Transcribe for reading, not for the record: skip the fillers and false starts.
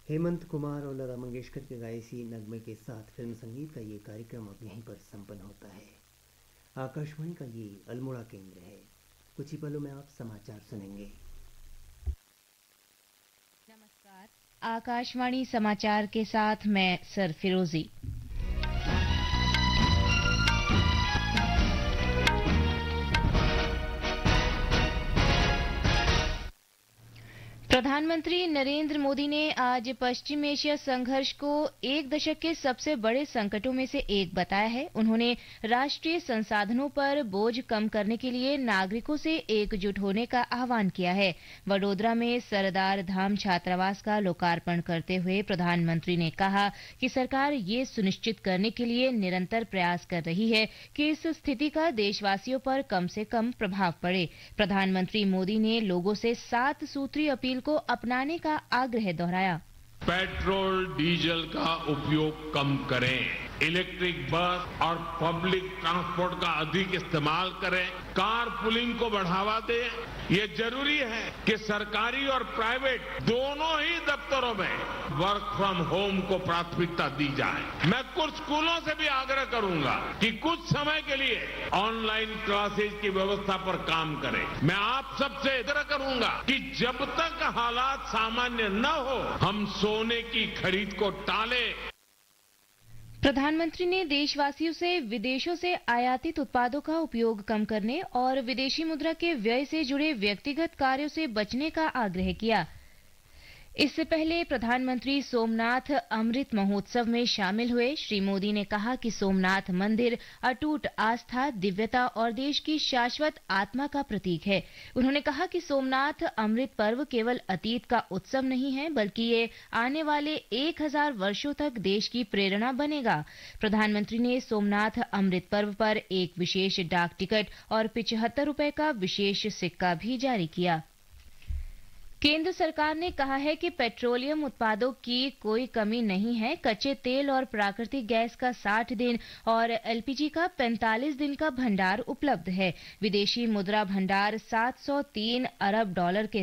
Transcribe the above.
हेमंत कुमार और लता मंगेशकर के गाए इसी नगमे के साथ फिल्म संगीत का ये कार्यक्रम अब यहीं पर संपन्न होता है। आकाशवाणी का ये अल्मोड़ा केंद्र है। कुछ ही पलों में आप समाचार सुनेंगे। नमस्कार। आकाशवाणी समाचार के साथ मैं सरफिरोजी। प्रधानमंत्री नरेंद्र मोदी ने आज पश्चिम एशिया संघर्ष को एक दशक के सबसे बड़े संकटों में से एक बताया है। उन्होंने राष्ट्रीय संसाधनों पर बोझ कम करने के लिए नागरिकों से एकजुट होने का आह्वान किया है। वडोदरा में सरदार धाम छात्रावास का लोकार्पण करते हुए प्रधानमंत्री ने कहा कि सरकार ये सुनिश्चित करने के लिए निरंतर प्रयास कर रही है कि इस स्थिति का देशवासियों पर कम से कम प्रभाव पड़े। प्रधानमंत्री मोदी ने लोगों से 7 सूत्री अपील को अपनाने का आग्रह दोहराया। पेट्रोल डीजल का उपयोग कम करें, इलेक्ट्रिक बस और पब्लिक ट्रांसपोर्ट का अधिक इस्तेमाल करें, कार पुलिंग को बढ़ावा दें। ये जरूरी है कि सरकारी और प्राइवेट दोनों ही दफ्तरों में वर्क फ्रॉम होम को प्राथमिकता दी जाए। मैं कुछ स्कूलों से भी आग्रह करूंगा कि कुछ समय के लिए ऑनलाइन क्लासेज की व्यवस्था पर काम करें। मैं आप सबसे आग्रह करूंगा कि जब तक हालात सामान्य न हो हम सोने की खरीद को टालें। प्रधानमंत्री ने देशवासियों से विदेशों से आयातित उत्पादों का उपयोग कम करने और विदेशी मुद्रा के व्यय से जुड़े व्यक्तिगत कार्यों से बचने का आग्रह किया। इससे पहले प्रधानमंत्री सोमनाथ अमृत महोत्सव में शामिल हुए। श्री मोदी ने कहा कि सोमनाथ मंदिर अटूट आस्था, दिव्यता और देश की शाश्वत आत्मा का प्रतीक है। उन्होंने कहा कि सोमनाथ अमृत पर्व केवल अतीत का उत्सव नहीं है, बल्कि ये आने वाले 1000 वर्षों तक देश की प्रेरणा बनेगा। प्रधानमंत्री ने सोमनाथ अमृत पर्व पर एक विशेष डाक टिकट और 75 रुपए का विशेष सिक्का भी जारी किया। केंद्र सरकार ने कहा है कि पेट्रोलियम उत्पादों की कोई कमी नहीं है। कच्चे तेल और प्राकृतिक गैस का 60 दिन और एलपीजी का 45 दिन का भंडार उपलब्ध है। विदेशी मुद्रा भंडार $703 अरब के